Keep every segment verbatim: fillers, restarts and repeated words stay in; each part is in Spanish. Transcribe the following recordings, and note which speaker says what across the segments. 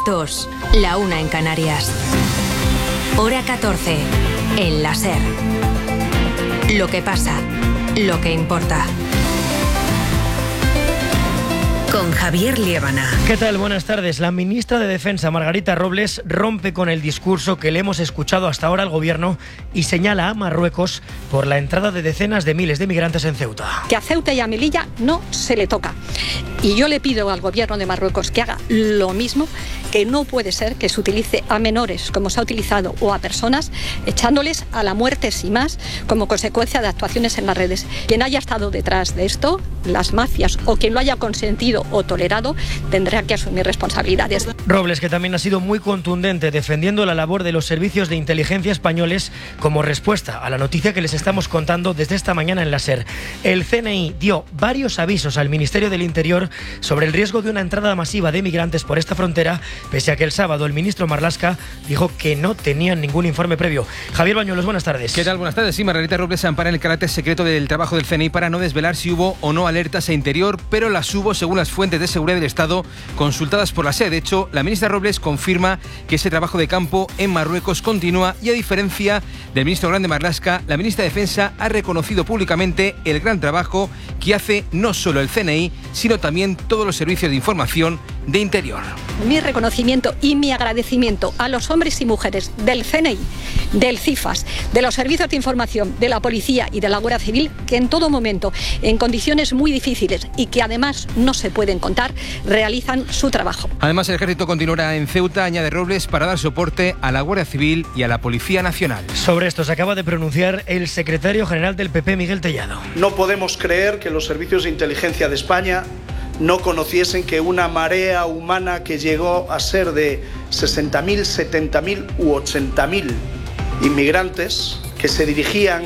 Speaker 1: dos, la una en Canarias. Hora catorce, en la SER. Lo que pasa, lo que importa. Con Javier Liébana.
Speaker 2: ¿Qué tal? Buenas tardes. La ministra de Defensa, Margarita Robles, rompe con el discurso que le hemos escuchado hasta ahora al Gobierno y señala a Marruecos por la entrada de decenas de miles de migrantes en Ceuta.
Speaker 3: Que a Ceuta y a Melilla no se le toca. Y yo le pido al Gobierno de Marruecos que haga lo mismo, que no puede ser que se utilice a menores, como se ha utilizado, o a personas, echándoles a la muerte sin más, como consecuencia de actuaciones en las redes. Quien haya estado detrás de esto, las mafias, o quien lo haya consentido o tolerado, tendrá que asumir responsabilidades.
Speaker 2: Robles, que también ha sido muy contundente defendiendo la labor de los servicios de inteligencia españoles como respuesta a la noticia que les estamos contando desde esta mañana en la SER. El C N I dio varios avisos al Ministerio del Interior sobre el riesgo de una entrada masiva de migrantes por esta frontera, pese a que el sábado el ministro Marlaska dijo que no tenían ningún informe previo. Javier Bañuelos, buenas tardes.
Speaker 4: ¿Qué tal? Buenas tardes. Sí, Margarita Robles se ampara en el carácter secreto del trabajo del C N I para no desvelar si hubo o no alertas a Interior, pero las hubo según las fuentes de seguridad del Estado consultadas por la SER. De hecho, la ministra Robles confirma que ese trabajo de campo en Marruecos continúa y, a diferencia del ministro Grande Marlaska, la ministra de Defensa ha reconocido públicamente el gran trabajo que hace no solo el C N I, sino también todos los servicios de información de Interior.
Speaker 3: Mi reconocimiento y mi agradecimiento a los hombres y mujeres del C N I, del CIFAS, de los servicios de información, de la policía y de la Guardia Civil, que en todo momento, en condiciones muy difíciles y que además no se pueden contar, realizan su trabajo.
Speaker 4: Además, el ejército continuará en Ceuta, añade Robles, para dar soporte a la Guardia Civil y a la Policía Nacional.
Speaker 2: Sobre esto se acaba de pronunciar el secretario general del P P, Miguel Tellado.
Speaker 5: No podemos creer que los servicios de inteligencia de España no conociesen que una marea humana que llegó a ser de sesenta mil, setenta mil u ochenta mil inmigrantes que se dirigían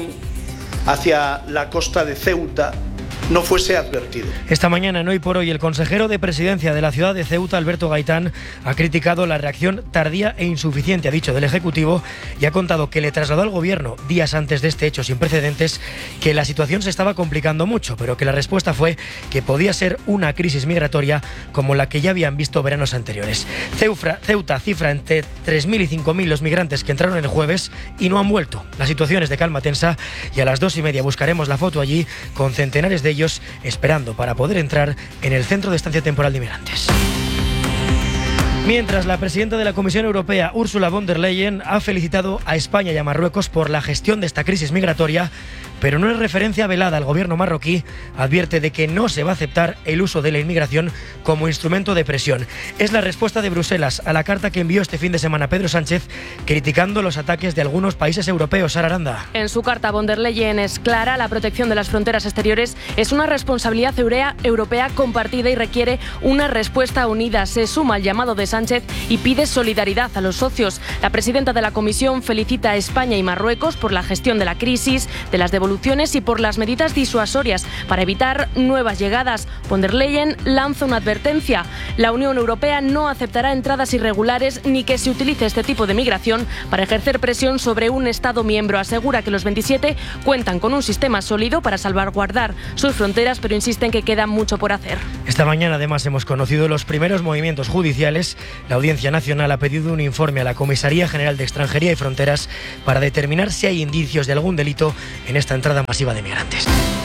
Speaker 5: hacia la costa de Ceuta no fuese advertido.
Speaker 2: Esta mañana, en Hoy por Hoy, el consejero de Presidencia de la ciudad de Ceuta, Alberto Gaitán, ha criticado la reacción tardía e insuficiente, ha dicho, del Ejecutivo, y ha contado que le trasladó al Gobierno, días antes de este hecho sin precedentes, que la situación se estaba complicando mucho, pero que la respuesta fue que podía ser una crisis migratoria como la que ya habían visto veranos anteriores. Ceufra, Ceuta cifra entre tres mil y cinco mil los migrantes que entraron el jueves y no han vuelto. La situación es de calma tensa y a las dos y media buscaremos la foto allí con centenares de ellos esperando para poder entrar en el Centro de Estancia Temporal de Inmigrantes. Mientras, la presidenta de la Comisión Europea, Ursula von der Leyen, ha felicitado a España y a Marruecos por la gestión de esta crisis migratoria, pero no es referencia velada. El gobierno marroquí advierte de que no se va a aceptar el uso de la inmigración como instrumento de presión. Es la respuesta de Bruselas a la carta que envió este fin de semana Pedro Sánchez criticando los ataques de algunos países europeos. Sara Aranda.
Speaker 6: En su carta, von der Leyen es clara: la protección de las fronteras exteriores es una responsabilidad europea compartida y requiere una respuesta unida. Se suma al llamado de Sánchez y pide solidaridad a los socios. La presidenta de la Comisión felicita a España y Marruecos por la gestión de la crisis, de las devoluciones y por las medidas disuasorias para evitar nuevas llegadas. Von der Leyen lanza una advertencia: la Unión Europea no aceptará entradas irregulares ni que se utilice este tipo de migración para ejercer presión sobre un Estado miembro. Asegura que los veintisiete cuentan con un sistema sólido para salvaguardar sus fronteras, pero insiste en que queda mucho por hacer.
Speaker 2: Esta mañana además hemos conocido los primeros movimientos judiciales. La Audiencia Nacional ha pedido un informe a la Comisaría General de Extranjería y Fronteras para determinar si hay indicios de algún delito en esta entrada masiva de migrantes.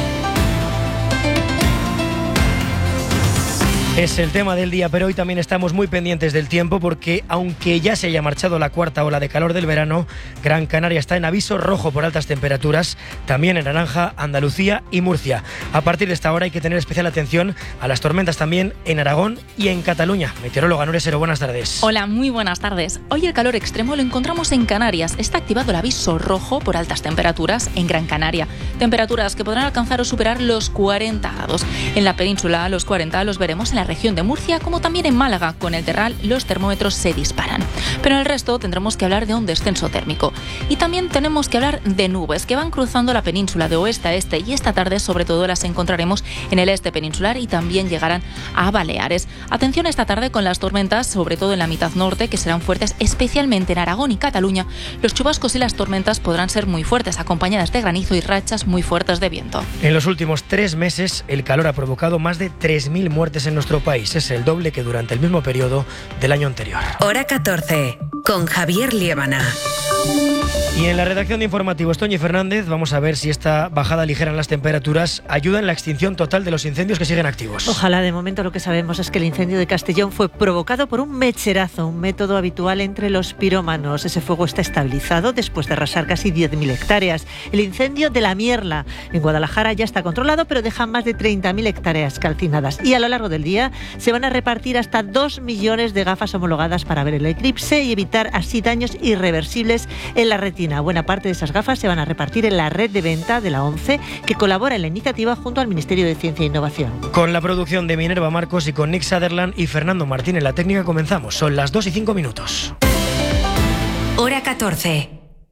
Speaker 2: Es el tema del día, pero hoy también estamos muy pendientes del tiempo porque, aunque ya se haya marchado la cuarta ola de calor del verano, Gran Canaria está en aviso rojo por altas temperaturas, también en naranja Andalucía y Murcia. A partir de esta hora hay que tener especial atención a las tormentas también en Aragón y en Cataluña. Meteoróloga Nuria Sero, buenas tardes.
Speaker 7: Hola, muy buenas tardes. Hoy el calor extremo lo encontramos en Canarias. Está activado el aviso rojo por altas temperaturas en Gran Canaria. Temperaturas que podrán alcanzar o superar los cuarenta grados. En la península, los cuarenta los veremos en la región de Murcia, como también en Málaga. Con el Terral los termómetros se disparan. Pero en el resto tendremos que hablar de un descenso térmico. Y también tenemos que hablar de nubes que van cruzando la península de oeste a este, y esta tarde sobre todo las encontraremos en el este peninsular y también llegarán a Baleares. Atención esta tarde con las tormentas, sobre todo en la mitad norte, que serán fuertes especialmente en Aragón y Cataluña. Los chubascos y las tormentas podrán ser muy fuertes, acompañadas de granizo y rachas muy fuertes de viento.
Speaker 2: En los últimos tres meses el calor ha provocado más de tres mil muertes en nuestro nuestro país. Es el doble que durante el mismo periodo del año anterior.
Speaker 1: Hora catorce, con Javier Liébana.
Speaker 2: Y en la redacción de Informativos, Toñi Fernández, vamos a ver si esta bajada ligera en las temperaturas ayuda en la extinción total de los incendios que siguen activos.
Speaker 8: Ojalá. De momento lo que sabemos es que el incendio de Castellón fue provocado por un mecherazo, un método habitual entre los pirómanos. Ese fuego está estabilizado después de arrasar casi diez mil hectáreas. El incendio de La Mierla en Guadalajara ya está controlado, pero deja más de treinta mil hectáreas calcinadas. Y a lo largo del día se van a repartir hasta dos millones de gafas homologadas para ver el eclipse y evitar así daños irreversibles en la retina. Buena parte de esas gafas se van a repartir en la red de venta de la ONCE, que colabora en la iniciativa junto al Ministerio de Ciencia e Innovación.
Speaker 2: Con la producción de Minerva Marcos y con Nick Sutherland y Fernando Martín en la técnica comenzamos. Son las dos y cinco minutos.
Speaker 1: Hora catorce.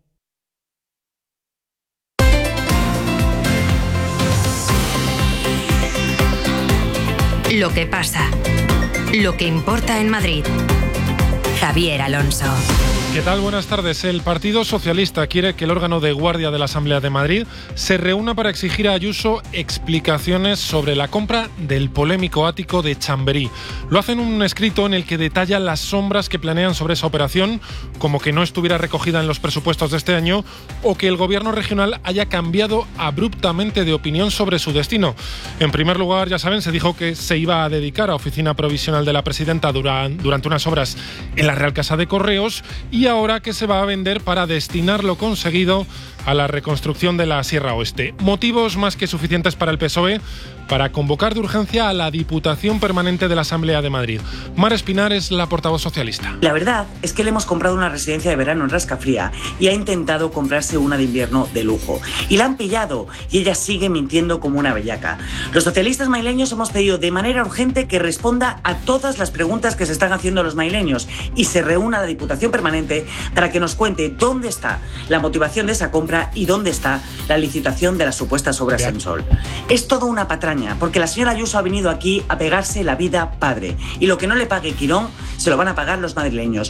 Speaker 1: Lo que pasa. Lo que importa en Madrid. Javier Alonso.
Speaker 9: ¿Qué tal? Buenas tardes. El Partido Socialista quiere que el órgano de guardia de la Asamblea de Madrid se reúna para exigir a Ayuso explicaciones sobre la compra del polémico ático de Chamberí. Lo hace en un escrito en el que detalla las sombras que planean sobre esa operación, como que no estuviera recogida en los presupuestos de este año o que el gobierno regional haya cambiado abruptamente de opinión sobre su destino. En primer lugar, ya saben, se dijo que se iba a dedicar a oficina provisional de la presidenta durante unas obras en la Real Casa de Correos y Y ahora que se va a vender para destinar lo conseguido a la reconstrucción de la Sierra Oeste. Motivos más que suficientes para el P S O E para convocar de urgencia a la Diputación Permanente de la Asamblea de Madrid. Mar Espinar es la portavoz socialista.
Speaker 10: La verdad es que le hemos comprado una residencia de verano en Rascafría y ha intentado comprarse una de invierno de lujo. Y la han pillado y ella sigue mintiendo como una bellaca. Los socialistas madrileños hemos pedido de manera urgente que responda a todas las preguntas que se están haciendo los madrileños y se reúna la Diputación Permanente para que nos cuente dónde está la motivación de esa compra y dónde está la licitación de las supuestas obras en Sol. Es todo una patraña, porque la señora Ayuso ha venido aquí a pegarse la vida padre, y lo que no le pague Quirón se lo van a pagar los madrileños.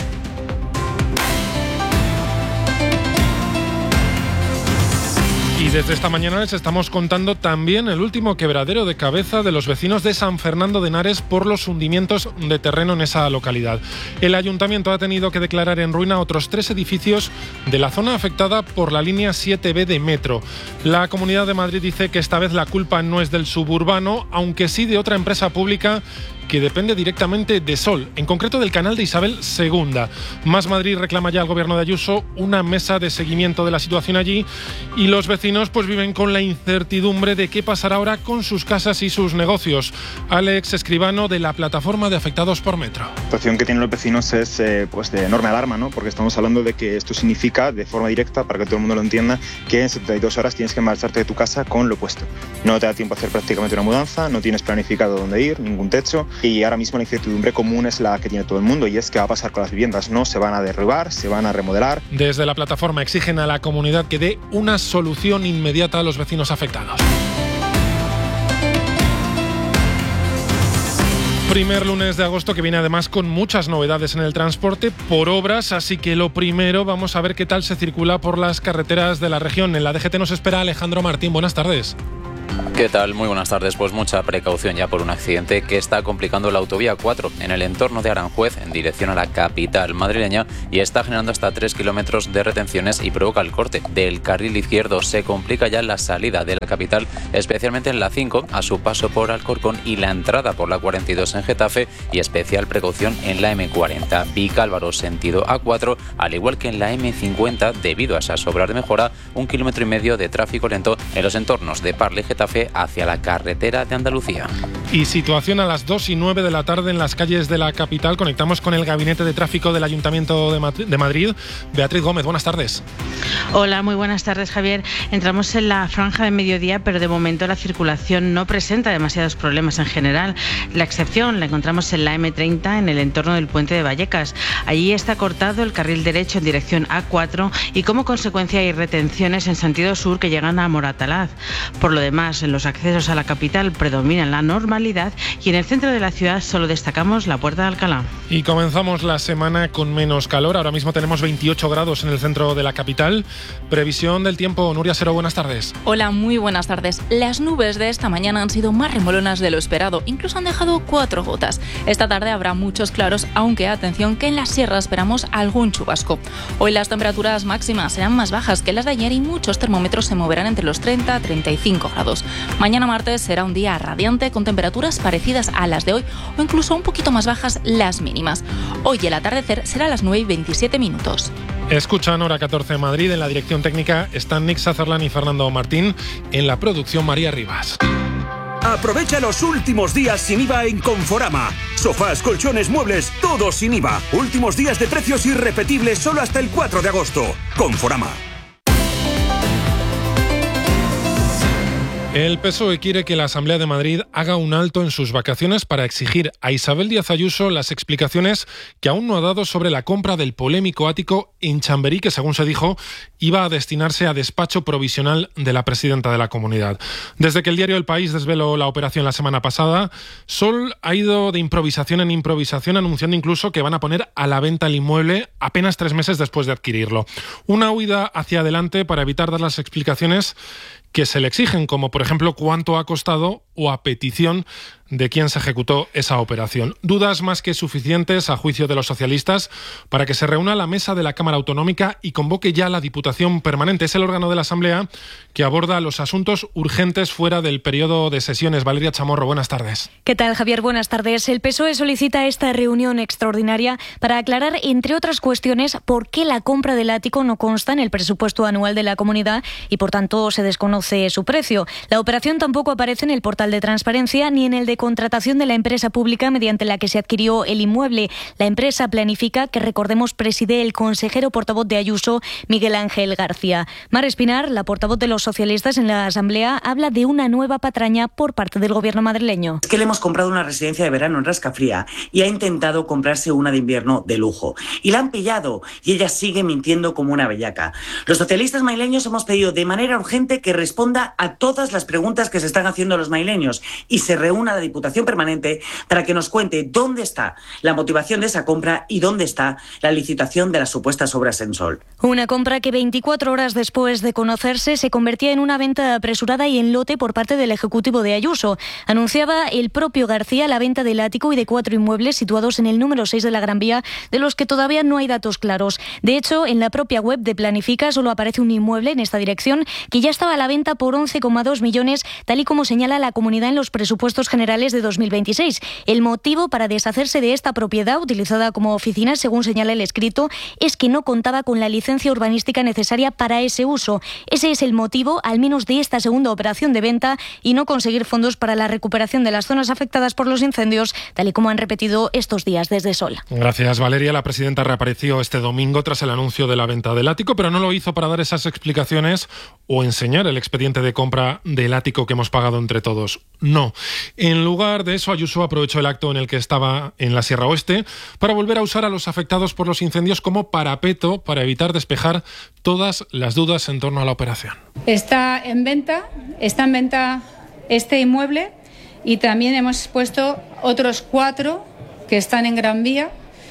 Speaker 9: Y desde esta mañana les estamos contando también el último quebradero de cabeza de los vecinos de San Fernando de Henares por los hundimientos de terreno en esa localidad. El ayuntamiento ha tenido que declarar en ruina otros tres edificios de la zona afectada por la línea siete B de metro. La Comunidad de Madrid dice que esta vez la culpa no es del suburbano, aunque sí de otra empresa pública que depende directamente de Sol, en concreto del canal de Isabel segunda. Más Madrid reclama ya al gobierno de Ayuso una mesa de seguimiento de la situación allí y los vecinos pues viven con la incertidumbre de qué pasará ahora con sus casas y sus negocios. Alex Escribano, de la plataforma de afectados por metro.
Speaker 11: La situación que tienen los vecinos es eh, pues de enorme alarma, ¿no? Porque estamos hablando de que esto significa, de forma directa, para que todo el mundo lo entienda, que en setenta y dos horas tienes que marcharte de tu casa con lo puesto. No te da tiempo a hacer prácticamente una mudanza, no tienes planificado dónde ir, ningún techo. Y ahora mismo la incertidumbre común es la que tiene todo el mundo, y es qué va a pasar con las viviendas. No se van a derribar, se van a remodelar.
Speaker 9: Desde la plataforma exigen a la comunidad que dé una solución inmediata a los vecinos afectados. Primer lunes de agosto que viene además con muchas novedades en el transporte por obras, así que lo primero vamos a ver qué tal se circula por las carreteras de la región. En la D G T nos espera Alejandro Martín. Buenas tardes.
Speaker 12: ¿Qué tal? Muy buenas tardes. Pues mucha precaución ya por un accidente que está complicando la autovía cuatro en el entorno de Aranjuez en dirección a la capital madrileña y está generando hasta tres kilómetros de retenciones y provoca el corte del carril izquierdo. Se complica ya la salida de la capital, especialmente en la cinco a su paso por Alcorcón y la entrada por la cuarenta y dos en Getafe, y especial precaución en la eme cuarenta Vicálvaro sentido A cuatro, al igual que en la eme cincuenta debido a esas obras de mejora, un kilómetro y medio de tráfico lento en los entornos de Parla y Getafe hacia la carretera de Andalucía.
Speaker 9: Y situación a las dos y nueve de la tarde en las calles de la capital. Conectamos con el Gabinete de Tráfico del Ayuntamiento de Madrid. de Madrid. Beatriz Gómez, buenas tardes.
Speaker 13: Hola, muy buenas tardes, Javier. Entramos en la franja de mediodía, pero de momento la circulación no presenta demasiados problemas en general. La excepción la encontramos en la eme treinta, en el entorno del puente de Vallecas. Allí está cortado el carril derecho en dirección A cuatro y como consecuencia hay retenciones en sentido sur que llegan a Moratalaz. Por lo demás, problemas en los accesos a la capital predominan la normalidad y en el centro de la ciudad solo destacamos la Puerta de Alcalá.
Speaker 9: Y comenzamos la semana con menos calor. Ahora mismo tenemos veintiocho grados en el centro de la capital. Previsión del tiempo. Nuria Sero, buenas tardes.
Speaker 7: Hola, muy buenas tardes. Las nubes de esta mañana han sido más remolonas de lo esperado. Incluso han dejado cuatro gotas. Esta tarde habrá muchos claros, aunque atención que en la sierra esperamos algún chubasco. Hoy las temperaturas máximas serán más bajas que las de ayer y muchos termómetros se moverán entre los treinta a treinta y cinco grados. Mañana martes será un día radiante con temperaturas parecidas a las de hoy o incluso un poquito más bajas las mínimas. Hoy el atardecer será a las nueve y veintisiete minutos.
Speaker 9: Escuchan Hora catorce Madrid. En la dirección técnica están Nick Sazerlan y Fernando Martín. En la producción María Rivas.
Speaker 14: Aprovecha los últimos días sin I V A en Conforama. Sofás, colchones, muebles, todos sin I V A. Últimos días de precios irrepetibles solo hasta el cuatro de agosto. Conforama.
Speaker 9: El P S O E quiere que la Asamblea de Madrid haga un alto en sus vacaciones para exigir a Isabel Díaz Ayuso las explicaciones que aún no ha dado sobre la compra del polémico ático en Chamberí, que según se dijo iba a destinarse a despacho provisional de la presidenta de la comunidad. Desde que el diario El País desveló la operación la semana pasada, Sol ha ido de improvisación en improvisación, anunciando incluso que van a poner a la venta el inmueble apenas tres meses después de adquirirlo. Una huida hacia adelante para evitar dar las explicaciones que se le exigen, como por ejemplo cuánto ha costado o a petición de quién se ejecutó esa operación. Dudas más que suficientes, a juicio de los socialistas, para que se reúna la mesa de la Cámara Autonómica y convoque ya la Diputación Permanente. Es el órgano de la Asamblea que aborda los asuntos urgentes fuera del periodo de sesiones. Valeria Chamorro, buenas tardes.
Speaker 15: ¿Qué tal, Javier? Buenas tardes. El P S O E solicita esta reunión extraordinaria para aclarar, entre otras cuestiones, por qué la compra del ático no consta en el presupuesto anual de la comunidad y, por tanto, se desconoce su precio. La operación tampoco aparece en el portal de transparencia ni en el de contratación de la empresa pública mediante la que se adquirió el inmueble. La empresa Planifica, que recordemos preside el consejero portavoz de Ayuso, Miguel Ángel García. Mar Espinar, la portavoz de los socialistas en la Asamblea, habla de una nueva patraña por parte del gobierno madrileño.
Speaker 10: Es que le hemos comprado una residencia de verano en Rascafría y ha intentado comprarse una de invierno de lujo. Y la han pillado y ella sigue mintiendo como una bellaca. Los socialistas madrileños hemos pedido de manera urgente que responda a todas las preguntas que se están haciendo los madrileños y se reúna la Diputación Permanente para que nos cuente dónde está la motivación de esa compra y dónde está la licitación de las supuestas obras en Sol.
Speaker 15: Una compra que veinticuatro horas después de conocerse se convertía en una venta apresurada y en lote por parte del Ejecutivo de Ayuso. Anunciaba el propio García la venta del ático y de cuatro inmuebles situados en el número seis de la Gran Vía, de los que todavía no hay datos claros. De hecho, en la propia web de Planifica solo aparece un inmueble en esta dirección que ya estaba a la venta por once coma dos millones, tal y como señala la comunidad en los presupuestos generales de dos mil veintiséis. El motivo para deshacerse de esta propiedad, utilizada como oficina, según señala el escrito, es que no contaba con la licencia urbanística necesaria para ese uso. Ese es el motivo, al menos de esta segunda operación de venta, y no conseguir fondos para la recuperación de las zonas afectadas por los incendios, tal y como han repetido estos días desde Sol.
Speaker 9: Gracias, Valeria. La presidenta reapareció este domingo tras el anuncio de la venta del ático, pero no lo hizo para dar esas explicaciones o enseñar el expediente de compra del ático que hemos pagado entre todos. No. En lugar de eso, Ayuso aprovechó el acto en el que estaba en la Sierra Oeste para volver a usar a los afectados por los incendios como parapeto para evitar despejar todas las dudas en torno a la operación.
Speaker 16: Está en venta, está en venta este inmueble y también hemos puesto otros cuatro que están en Gran Vía.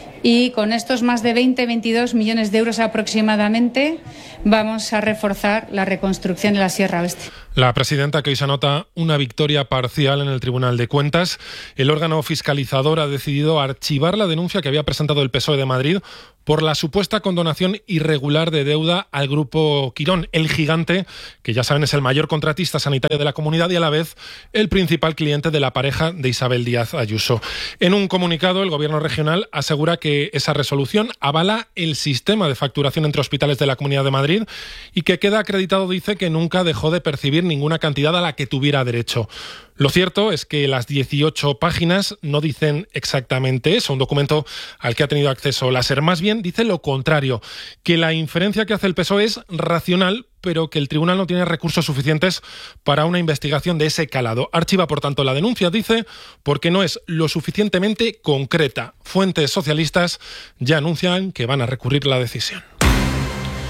Speaker 16: Y con estos más de veinte, veintidós millones de euros aproximadamente vamos a reforzar la reconstrucción de la Sierra Oeste.
Speaker 9: La presidenta, que hoy se anota una victoria parcial en el Tribunal de Cuentas. El órgano fiscalizador ha decidido archivar la denuncia que había presentado el P S O E de Madrid por la supuesta condonación irregular de deuda al Grupo Quirón, el gigante, que ya saben es el mayor contratista sanitario de la comunidad y a la vez el principal cliente de la pareja de Isabel Díaz Ayuso. En un comunicado, el Gobierno regional asegura que esa resolución avala el sistema de facturación entre hospitales de la Comunidad de Madrid y que queda acreditado, dice, que nunca dejó de percibir ninguna cantidad a la que tuviera derecho. Lo cierto es que las dieciocho páginas no dicen exactamente eso. Un documento al que ha tenido acceso la SER más bien dice lo contrario, que la inferencia que hace el P S O E es racional, pero que el tribunal no tiene recursos suficientes para una investigación de ese calado. Archiva, por tanto, la denuncia, dice, porque no es lo suficientemente concreta. Fuentes socialistas ya anuncian que van a recurrir la decisión.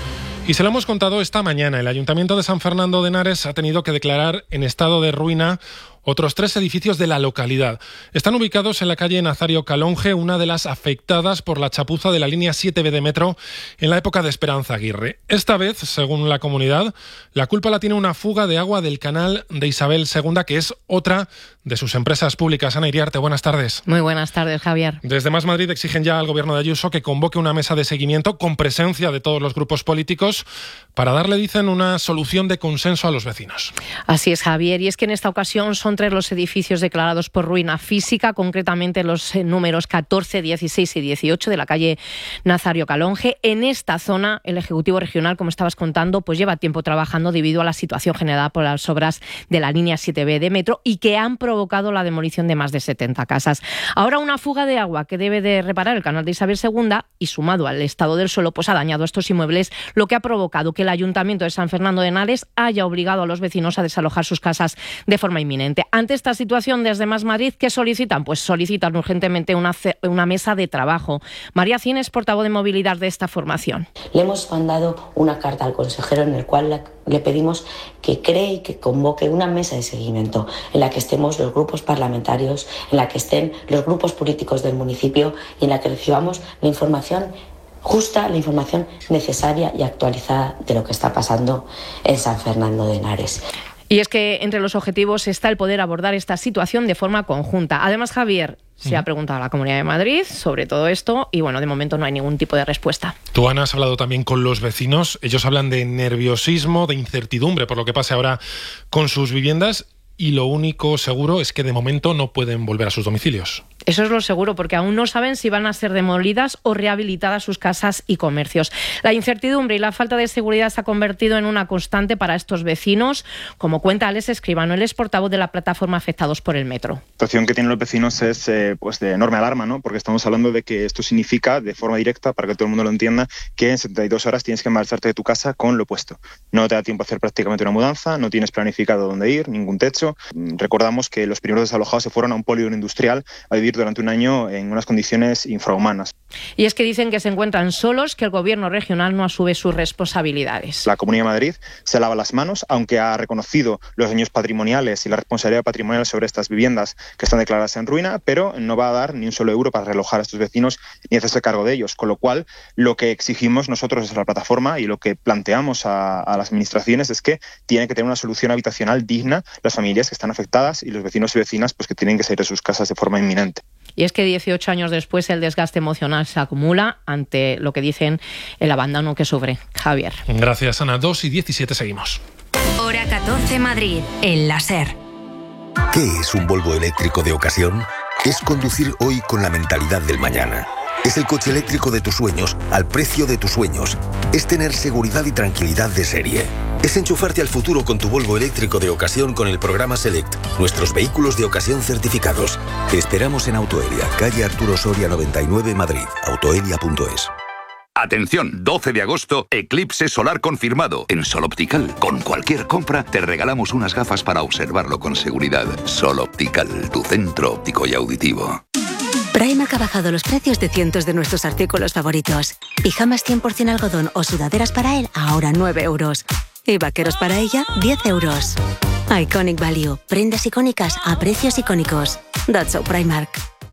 Speaker 9: Y se lo hemos contado esta mañana. El Ayuntamiento de San Fernando de Henares ha tenido que declarar en estado de ruina otros tres edificios de la localidad. Están ubicados en la calle Nazario Calonge, una de las afectadas por la chapuza de la línea siete B de metro en la época de Esperanza Aguirre. Esta vez, según la comunidad, la culpa la tiene una fuga de agua del canal de Isabel segunda, que es otra de sus empresas públicas. Ana Iriarte, buenas tardes.
Speaker 17: Muy buenas tardes, Javier.
Speaker 9: Desde Más Madrid exigen ya al gobierno de Ayuso que convoque una mesa de seguimiento con presencia de todos los grupos políticos para darle, dicen, una solución de consenso a los vecinos.
Speaker 17: Así es, Javier, y es que en esta ocasión son tres los edificios declarados por ruina física, concretamente los números catorce, dieciséis y dieciocho de la calle Nazario Calonge. En esta zona, el Ejecutivo Regional, como estabas contando, pues lleva tiempo trabajando debido a la situación generada por las obras de la línea siete B de metro y que han provocado la demolición de más de setenta casas. Ahora una fuga de agua que debe de reparar el canal de Isabel segunda y sumado al estado del suelo, pues ha dañado estos inmuebles, lo que ha provocado que el Ayuntamiento de San Fernando de Henares haya obligado a los vecinos a desalojar sus casas de forma inminente. Ante esta situación, desde Más Madrid, ¿qué solicitan? Pues solicitan urgentemente una, una mesa de trabajo. María Cines, portavoz de movilidad de esta formación.
Speaker 18: Le hemos mandado una carta al consejero en la cual le pedimos que cree y que convoque una mesa de seguimiento en la que estemos los grupos parlamentarios, en la que estén los grupos políticos del municipio y en la que recibamos la información justa, la información necesaria y actualizada de lo que está pasando en San Fernando de Henares.
Speaker 17: Y es que entre los objetivos está el poder abordar esta situación de forma conjunta. Además, Javier, se ha preguntado a la Comunidad de Madrid sobre todo esto y, bueno, de momento no hay ningún tipo de respuesta.
Speaker 9: Tú, Ana, has hablado también con los vecinos. Ellos hablan de nerviosismo, de incertidumbre por lo que pase ahora con sus viviendas y lo único seguro es que de momento no pueden volver a sus domicilios.
Speaker 17: Eso es lo seguro, porque aún no saben si van a ser demolidas o rehabilitadas sus casas y comercios. La incertidumbre y la falta de seguridad se ha convertido en una constante para estos vecinos, como cuenta Alex Escribano, él es portavoz de la plataforma Afectados por el Metro.
Speaker 11: La situación que tienen los vecinos es eh, pues de enorme alarma, ¿no? Porque estamos hablando de que esto significa, de forma directa, para que todo el mundo lo entienda, que en setenta y dos horas tienes que marcharte de tu casa con lo puesto. No te da tiempo a hacer prácticamente una mudanza, no tienes planificado dónde ir, ningún techo. Recordamos que los primeros desalojados se fueron a un polígono industrial a vivir durante un año en unas condiciones infrahumanas.
Speaker 17: Y es que dicen que se encuentran solos, que el gobierno regional no asume sus responsabilidades.
Speaker 11: La Comunidad de Madrid se lava las manos, aunque ha reconocido los daños patrimoniales y la responsabilidad patrimonial sobre estas viviendas que están declaradas en ruina, pero no va a dar ni un solo euro para realojar a estos vecinos ni hacerse cargo de ellos. Con lo cual, lo que exigimos nosotros desde la plataforma y lo que planteamos a, a las administraciones es que tienen que tener una solución habitacional digna las familias que están afectadas y los vecinos y vecinas pues que tienen que salir de sus casas de forma inminente.
Speaker 17: Y es que dieciocho años después el desgaste emocional se acumula ante lo que dicen el abandono que sufre. Javier.
Speaker 9: Gracias, Ana. dos y diecisiete seguimos.
Speaker 1: Hora catorce Madrid, en la SER.
Speaker 19: ¿Qué es un Volvo eléctrico de ocasión? Es conducir hoy con la mentalidad del mañana. Es el coche eléctrico de tus sueños, al precio de tus sueños. Es tener seguridad y tranquilidad de serie. Es enchufarte al futuro con tu Volvo eléctrico de ocasión con el programa Select, nuestros vehículos de ocasión certificados. Te esperamos en Autoelia, calle Arturo Soria noventa y nueve, Madrid. autoelia punto es.
Speaker 20: Atención, doce de agosto, eclipse solar confirmado. En Sol Optical, con cualquier compra, te regalamos unas gafas para observarlo con seguridad. Sol Optical, tu centro óptico y auditivo.
Speaker 21: Primark ha bajado los precios de cientos de nuestros artículos favoritos. Pijamas cien por ciento algodón o sudaderas para él, ahora nueve euros. Y vaqueros para ella, diez euros. Iconic Value. Prendas icónicas a precios icónicos. That's so Primark.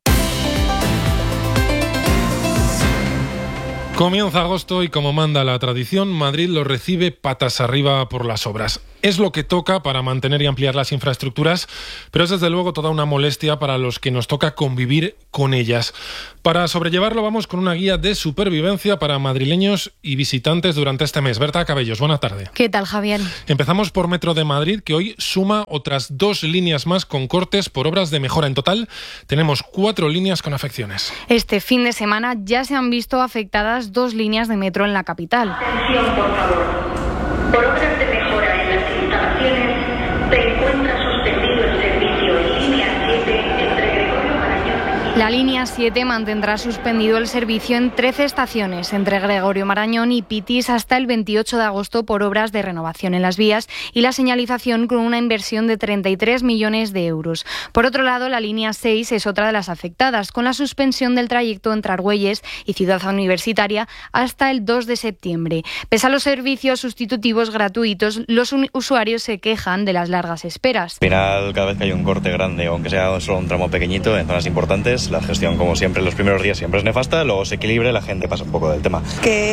Speaker 9: Comienza agosto y, como manda la tradición, Madrid lo recibe patas arriba por las obras. Es lo que toca para mantener y ampliar las infraestructuras, pero es desde luego toda una molestia para los que nos toca convivir con ellas. Para sobrellevarlo vamos con una guía de supervivencia para madrileños y visitantes durante este mes. Berta Cabellos, buena tarde.
Speaker 22: ¿Qué tal, Javier?
Speaker 9: Empezamos por Metro de Madrid, que hoy suma otras dos líneas más con cortes por obras de mejora. En total tenemos cuatro líneas con afecciones.
Speaker 22: Este fin de semana ya se han visto afectadas dos líneas de metro en la capital.
Speaker 23: Atención, por favor. Por obras de mejora en las instalaciones se encuentra suspendido el servicio en línea siete entre Gregorio Marañón.
Speaker 22: La La línea siete mantendrá suspendido el servicio en trece estaciones entre Gregorio Marañón y Pitis hasta el veintiocho de agosto por obras de renovación en las vías y la señalización con una inversión de treinta y tres millones de euros. Por otro lado, la línea seis es otra de las afectadas, con la suspensión del trayecto entre Argüelles y Ciudad Universitaria hasta el dos de septiembre. Pese a los servicios sustitutivos gratuitos, los usuarios se quejan de las largas esperas.
Speaker 3: Al final, cada vez que hay un corte grande, aunque sea solo un tramo pequeñito en zonas importantes, la gestión, como siempre, los primeros días siempre es nefasta, luego se equilibra y la gente pasa un poco del tema.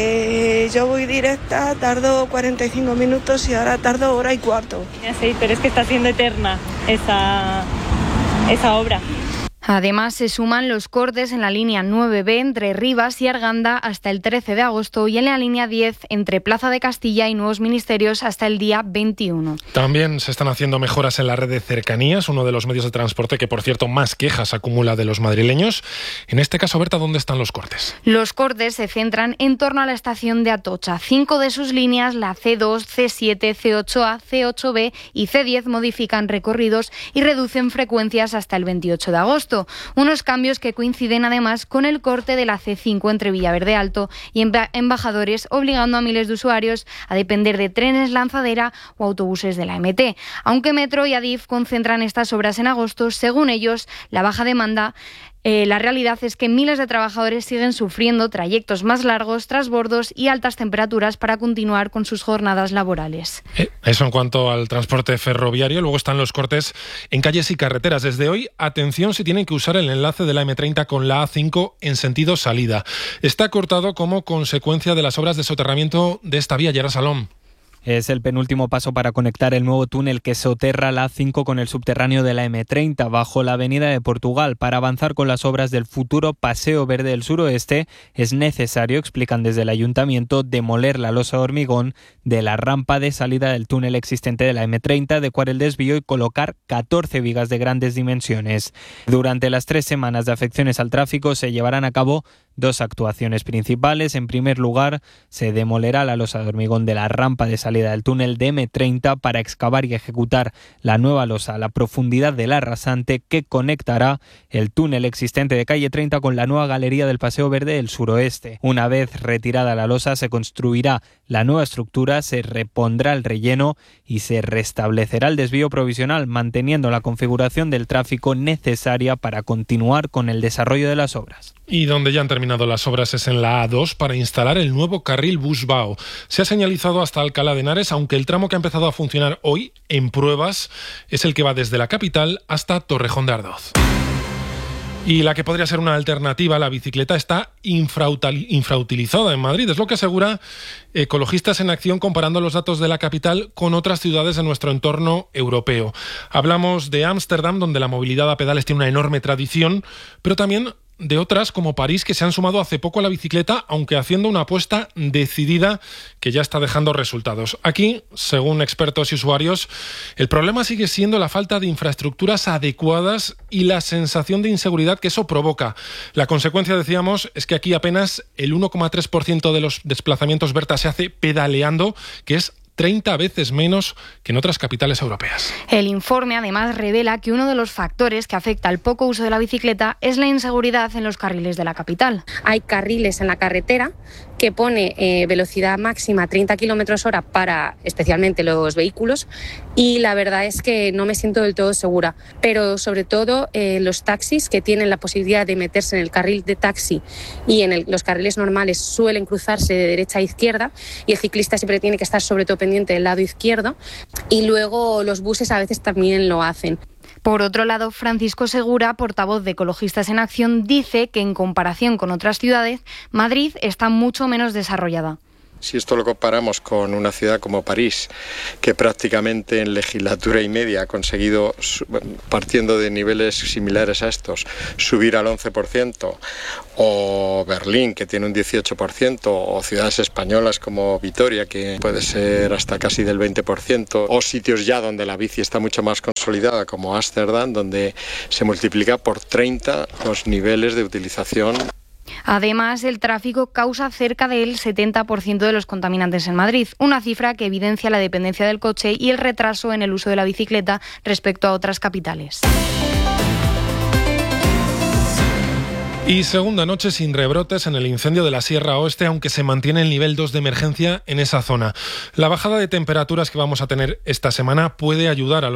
Speaker 4: Que yo voy directa, tardo cuarenta y cinco minutos y ahora tardo hora y cuarto.
Speaker 5: Sí, pero es que está siendo eterna esa, esa obra.
Speaker 22: Además, se suman los cortes en la línea nueve B entre Rivas y Arganda hasta el trece de agosto y en la línea diez entre Plaza de Castilla y Nuevos Ministerios hasta el día veintiuno.
Speaker 9: También se están haciendo mejoras en la red de cercanías, uno de los medios de transporte que, por cierto, más quejas acumula de los madrileños. En este caso, Berta, ¿dónde están los cortes?
Speaker 22: Los cortes se centran en torno a la estación de Atocha. Cinco de sus líneas, la C dos, C siete, C ocho A, C ocho B y C diez, modifican recorridos y reducen frecuencias hasta el veintiocho de agosto. Unos cambios que coinciden además con el corte de la C cinco entre Villaverde Alto y Embajadores, obligando a miles de usuarios a depender de trenes lanzadera o autobuses de la M T. Aunque Metro y Adif concentran estas obras en agosto, según ellos, la baja demanda Eh, la realidad es que miles de trabajadores siguen sufriendo trayectos más largos, trasbordos y altas temperaturas para continuar con sus jornadas laborales.
Speaker 9: Eh, eso en cuanto al transporte ferroviario. Luego están los cortes en calles y carreteras. Desde hoy, atención si tienen que usar el enlace de la M treinta con la A cinco en sentido salida. Está cortado como consecuencia de las obras de soterramiento de esta vía, Yara Salom.
Speaker 24: Es el penúltimo paso para conectar el nuevo túnel que soterra la A cinco con el subterráneo de la M treinta bajo la avenida de Portugal. Para avanzar con las obras del futuro Paseo Verde del Suroeste es necesario, explican desde el Ayuntamiento, demoler la losa de hormigón de la rampa de salida del túnel existente de la M treinta, adecuar el desvío y colocar catorce vigas de grandes dimensiones. Durante las tres semanas de afecciones al tráfico se llevarán a cabo dos actuaciones principales. En primer lugar, se demolerá la losa de hormigón de la rampa de salida del túnel de M treinta para excavar y ejecutar la nueva losa a la profundidad del arrasante que conectará el túnel existente de calle treinta con la nueva galería del Paseo Verde del Suroeste. Una vez retirada la losa, se construirá la nueva estructura, se repondrá el relleno y se restablecerá el desvío provisional, manteniendo la configuración del tráfico necesaria para continuar con el desarrollo de las obras.
Speaker 9: Y donde ya han terminado las obras es en la A dos para instalar el nuevo carril Busbao. Se ha señalizado hasta Alcalá de Henares, aunque el tramo que ha empezado a funcionar hoy en pruebas es el que va desde la capital hasta Torrejón de Ardoz. Y la que podría ser una alternativa a la bicicleta está infrautilizada en Madrid. Es lo que asegura Ecologistas en Acción comparando los datos de la capital con otras ciudades de nuestro entorno europeo. Hablamos de Ámsterdam, donde la movilidad a pedales tiene una enorme tradición, pero también de otras como París, que se han sumado hace poco a la bicicleta, aunque haciendo una apuesta decidida que ya está dejando resultados. Aquí, según expertos y usuarios, el problema sigue siendo la falta de infraestructuras adecuadas y la sensación de inseguridad que eso provoca. La consecuencia, decíamos, es que aquí apenas el uno coma tres por ciento de los desplazamientos, Berta, se hace pedaleando, que es treinta veces menos que en otras capitales europeas.
Speaker 22: El informe además revela que uno de los factores que afecta al poco uso de la bicicleta es la inseguridad en los carriles de la capital.
Speaker 25: Hay carriles en la carretera que pone eh, velocidad máxima treinta kilómetros hora para especialmente los vehículos y la verdad es que no me siento del todo segura, pero sobre todo eh, los taxis que tienen la posibilidad de meterse en el carril de taxi y en el, los carriles normales suelen cruzarse de derecha a izquierda y el ciclista siempre tiene que estar sobre todo pendiente del lado izquierdo y luego los buses a veces también lo hacen.
Speaker 22: Por otro lado, Francisco Segura, portavoz de Ecologistas en Acción, dice que en comparación con otras ciudades, Madrid está mucho menos desarrollada.
Speaker 26: Si esto lo comparamos con una ciudad como París, que prácticamente en legislatura y media ha conseguido, partiendo de niveles similares a estos, subir al once por ciento, o Berlín, que tiene un dieciocho por ciento, o ciudades españolas como Vitoria, que puede ser hasta casi del veinte por ciento, o sitios ya donde la bici está mucho más consolidada, como Ámsterdam, donde se multiplica por treinta los niveles de utilización.
Speaker 22: Además, el tráfico causa cerca del setenta por ciento de los contaminantes en Madrid, una cifra que evidencia la dependencia del coche y el retraso en el uso de la bicicleta respecto a otras capitales.
Speaker 9: Y segunda noche sin rebrotes en el incendio de la Sierra Oeste, aunque se mantiene el nivel dos de emergencia en esa zona. La bajada de temperaturas que vamos a tener esta semana puede ayudar a los